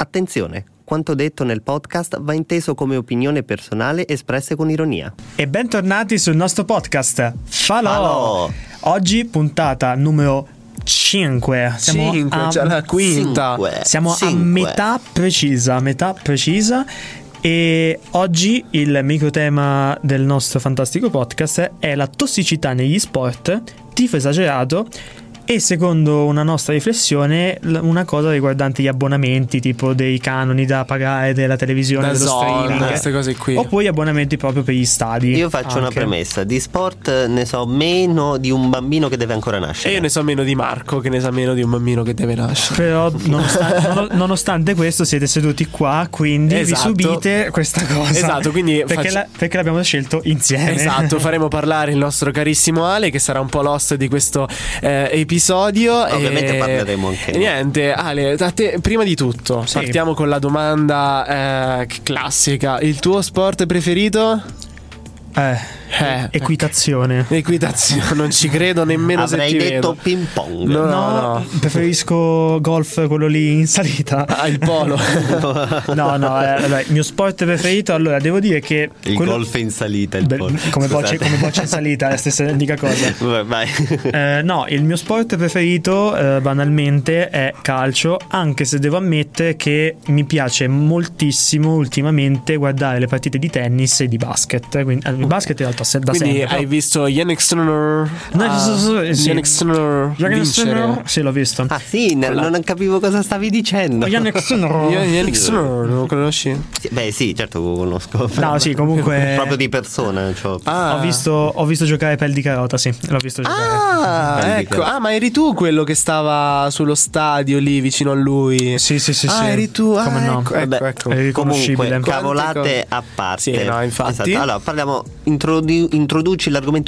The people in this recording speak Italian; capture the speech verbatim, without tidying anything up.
Attenzione, quanto detto nel podcast va inteso come opinione personale espresse con ironia. E bentornati sul nostro podcast Falò. Falò. Oggi puntata numero cinque. Siamo cinque, a, già la quinta. Cinque. Siamo Cinque. a metà precisa, metà precisa. E oggi il microtema del nostro fantastico podcast è la tossicità negli sport, tifo esagerato e, secondo una nostra riflessione, una cosa riguardante gli abbonamenti, tipo dei canoni da pagare della televisione, Da dello Zone, streaming, queste cose qui. oppure gli abbonamenti proprio per gli stadi. Io faccio una anche. premessa, di sport ne so meno di un bambino che deve ancora nascere. E io ne so meno di Marco, che ne sa meno di un bambino che deve nascere. Però nonostante, non- nonostante questo siete seduti qua, quindi Esatto. vi subite questa cosa. Esatto, quindi perché, faccio- la- perché l'abbiamo scelto insieme. Esatto, faremo parlare il nostro carissimo Ale, che sarà un po' l'host di questo eh, episodio. Ovviamente e... parleremo anche e noi. Niente, Ale, a te, prima di tutto, Sì. partiamo con la domanda eh, classica. Il tuo sport preferito? Eh, Eh, equitazione. Equitazione, non ci credo nemmeno Avrei se ti detto vedo. ping pong. No. No, preferisco golf, quello lì in salita. Ah, il polo. No, no, eh, allora, il mio sport preferito, allora devo dire che Il quello- golf in salita, il Beh, polo. come bocce, Scusate. come bocce in salita, è la stessa identica cosa. Vai, vai. Eh, no, il mio sport preferito, eh, banalmente, è calcio, anche se devo ammettere che mi piace moltissimo ultimamente guardare le partite di tennis e di basket. Quindi, eh, il basket in realtà se- da Quindi sempre. hai visto Yannick Sinner? No, sì, sì, sì. Yannick Sinner Yannick Sinner? vincere? Sì, l'ho visto. Ah sì, ne- non capivo cosa stavi dicendo. Yannick Sinner. Yannick Sinner, lo conosci? Sì, beh sì, certo lo conosco. No, sì, comunque Proprio di persona, cioè. Ah, ho visto, ho visto giocare Pel di Carota, sì, l'ho visto giocare. Ah, Belli ecco. che- Ah, ma eri tu quello che stava sullo stadio lì vicino a lui? Sì, sì, sì, Ah, sì. eri tu? Ah, Come no? ecco, Vabbè, ecco, ecco. È riconoscibile. Comunque, Quante cavolate cose. a parte. Sì, no, infatti. Esatto. Allora, parliamo, introdu- introduci l'argomento